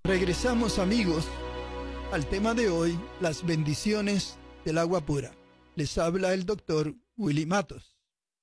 Regresamos, amigos, al tema de hoy, las bendiciones del agua pura. Les habla el doctor Willy Matos.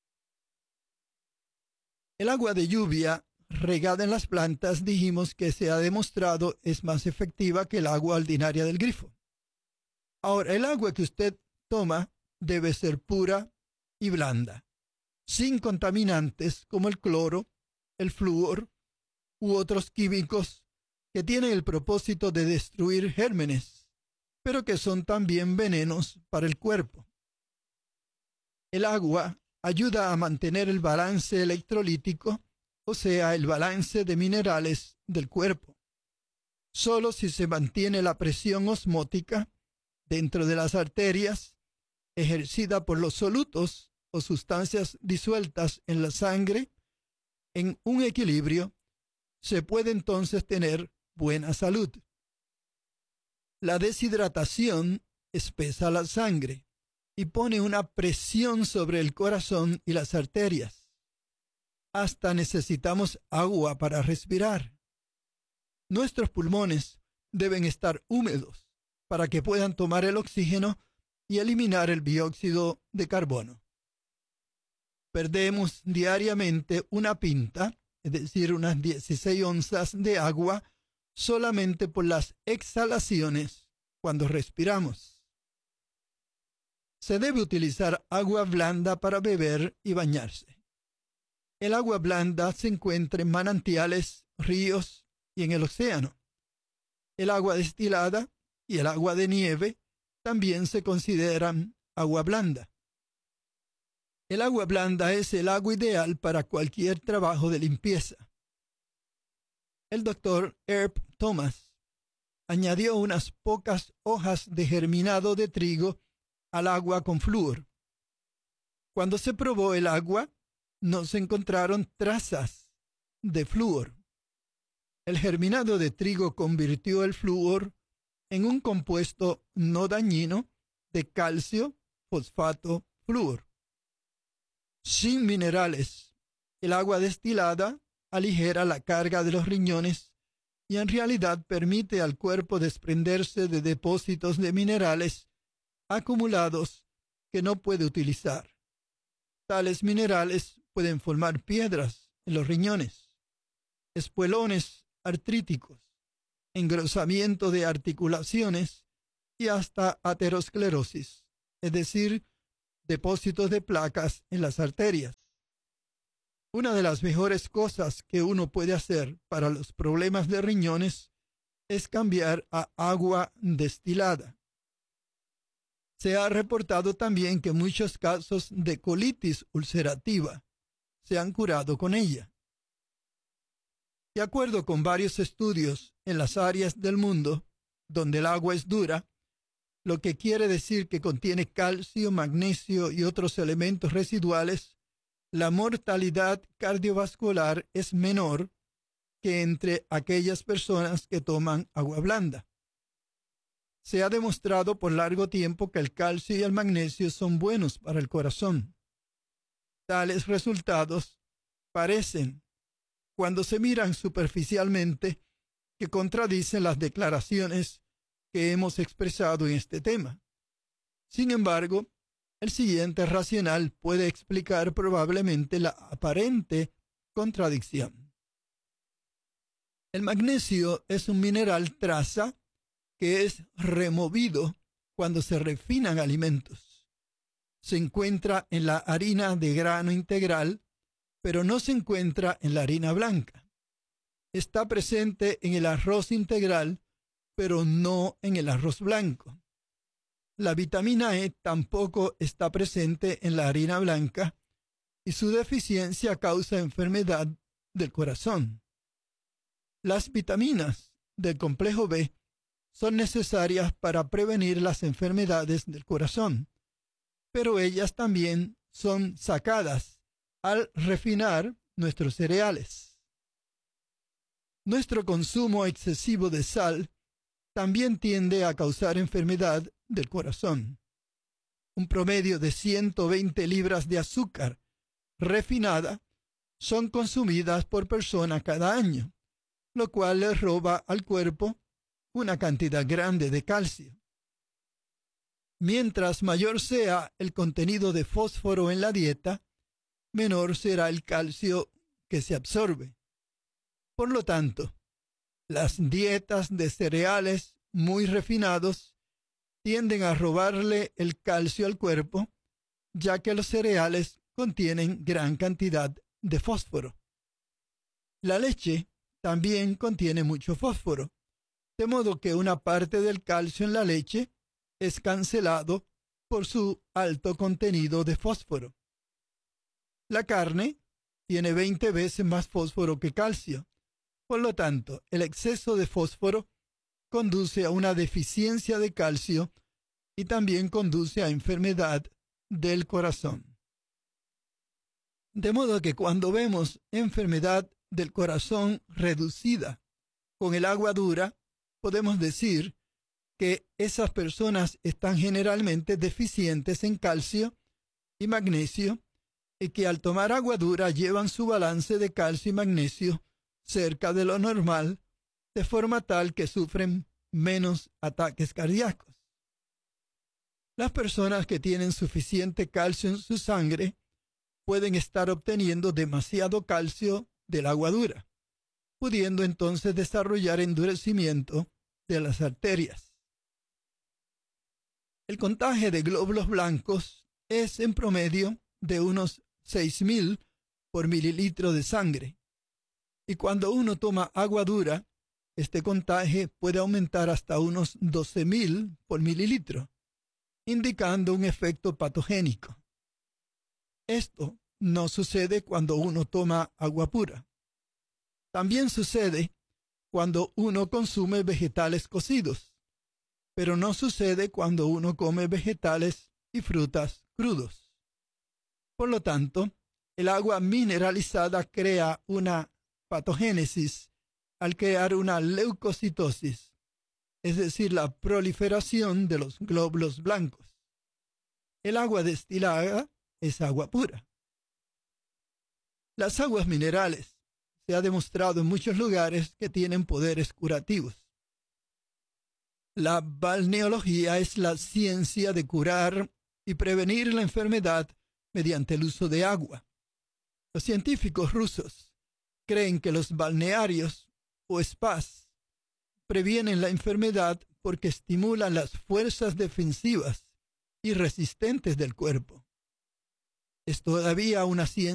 El agua de lluvia regada en las plantas, dijimos que se ha demostrado es más efectiva que el agua ordinaria del grifo. Ahora, el agua que usted toma debe ser pura y blanda, sin contaminantes como el cloro, el flúor u otros químicos que tienen el propósito de destruir gérmenes, pero que son también venenos para el cuerpo. El agua ayuda a mantener el balance electrolítico, o sea, el balance de minerales del cuerpo. Solo si se mantiene la presión osmótica dentro de las arterias, ejercida por los solutos o sustancias disueltas en la sangre, en un equilibrio, se puede entonces tener buena salud. La deshidratación espesa la sangre y pone una presión sobre el corazón y las arterias. Hasta necesitamos agua para respirar. Nuestros pulmones deben estar húmedos para que puedan tomar el oxígeno y eliminar el dióxido de carbono. Perdemos diariamente una pinta, es decir, unas 16 onzas de agua, solamente por las exhalaciones cuando respiramos. Se debe utilizar agua blanda para beber y bañarse. El agua blanda se encuentra en manantiales, ríos y en el océano. El agua destilada y el agua de nieve también se consideran agua blanda. El agua blanda es el agua ideal para cualquier trabajo de limpieza. El doctor Herb Thomas añadió unas pocas hojas de germinado de trigo al agua con flúor. Cuando se probó el agua, no se encontraron trazas de flúor. El germinado de trigo convirtió el flúor en un compuesto no dañino de calcio, fosfato, flúor. Sin minerales, el agua destilada aligera la carga de los riñones y en realidad permite al cuerpo desprenderse de depósitos de minerales acumulados que no puede utilizar. Tales minerales pueden formar piedras en los riñones, espuelones artríticos, engrosamiento de articulaciones y hasta aterosclerosis, es decir, depósitos de placas en las arterias. Una de las mejores cosas que uno puede hacer para los problemas de riñones es cambiar a agua destilada. Se ha reportado también que muchos casos de colitis ulcerativa se han curado con ella. De acuerdo con varios estudios en las áreas del mundo donde el agua es dura, lo que quiere decir que contiene calcio, magnesio y otros elementos residuales, la mortalidad cardiovascular es menor que entre aquellas personas que toman agua blanda. Se ha demostrado por largo tiempo que el calcio y el magnesio son buenos para el corazón. Tales resultados parecen, cuando se miran superficialmente, que contradicen las declaraciones que hemos expresado en este tema. Sin embargo, el siguiente racional puede explicar probablemente la aparente contradicción. El magnesio es un mineral traza que es removido cuando se refinan alimentos. Se encuentra en la harina de grano integral, pero no se encuentra en la harina blanca. Está presente en el arroz integral, pero no en el arroz blanco. La vitamina E tampoco está presente en la harina blanca y su deficiencia causa enfermedad del corazón. Las vitaminas del complejo B son necesarias para prevenir las enfermedades del corazón, pero ellas también son sacadas al refinar nuestros cereales. Nuestro consumo excesivo de sal también tiende a causar enfermedad del corazón. Un promedio de 120 libras de azúcar refinada son consumidas por persona cada año, lo cual le roba al cuerpo una cantidad grande de calcio. Mientras mayor sea el contenido de fósforo en la dieta, menor será el calcio que se absorbe. Por lo tanto, las dietas de cereales muy refinados tienden a robarle el calcio al cuerpo, ya que los cereales contienen gran cantidad de fósforo. La leche también contiene mucho fósforo, de modo que una parte del calcio en la leche es cancelado por su alto contenido de fósforo. La carne tiene 20 veces más fósforo que calcio. Por lo tanto, el exceso de fósforo conduce a una deficiencia de calcio y también conduce a enfermedad del corazón. De modo que cuando vemos enfermedad del corazón reducida con el agua dura, podemos decir que esas personas están generalmente deficientes en calcio y magnesio y que al tomar agua dura llevan su balance de calcio y magnesio cerca de lo normal, de forma tal que sufren menos ataques cardíacos. Las personas que tienen suficiente calcio en su sangre pueden estar obteniendo demasiado calcio del agua dura, pudiendo entonces desarrollar endurecimiento de las arterias. El contagio de glóbulos blancos es en promedio de unos 6.000 por mililitro de sangre, y cuando uno toma agua dura, este contagio puede aumentar hasta unos 12.000 por mililitro, indicando un efecto patogénico. Esto no sucede cuando uno toma agua pura. También sucede cuando uno consume vegetales cocidos, pero no sucede cuando uno come vegetales y frutas crudos. Por lo tanto, el agua mineralizada crea una patogénesis al crear una leucocitosis, es decir, la proliferación de los glóbulos blancos. El agua destilada es agua pura. Las aguas minerales se ha demostrado en muchos lugares que tienen poderes curativos. La balneología es la ciencia de curar y prevenir la enfermedad mediante el uso de agua. Los científicos rusos creen que los balnearios o spas previenen la enfermedad porque estimulan las fuerzas defensivas y resistentes del cuerpo. Es todavía una ciencia